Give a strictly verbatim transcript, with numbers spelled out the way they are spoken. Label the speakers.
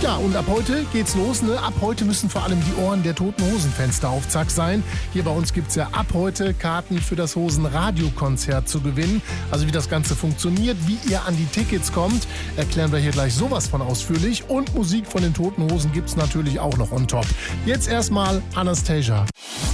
Speaker 1: Ja, und ab heute geht's los. Ne? Ab heute müssen vor allem die Ohren der Toten Hosen-Fans auf Zack sein. Hier bei uns gibt's ja ab heute Karten für das Hosen-Radio-Konzert zu gewinnen. Also wie das Ganze funktioniert, wie ihr an die Tickets kommt, erklären wir hier gleich sowas von ausführlich. Und Musik von den Toten Hosen gibt's natürlich auch noch on top. Jetzt erstmal Anastasia.